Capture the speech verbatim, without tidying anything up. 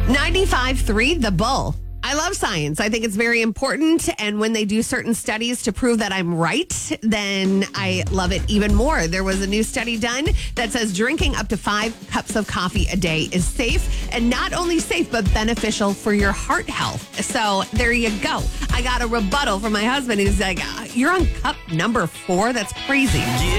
ninety-five point three The Bull. I love science. I think it's very important. And when they do certain studies to prove that I'm right, then I love it even more. There was a new study done that says drinking up to five cups of coffee a day is safe, and not only safe, but beneficial for your heart health. So there you go. I got a rebuttal from my husband. He's like, you're on cup number four? That's crazy. Get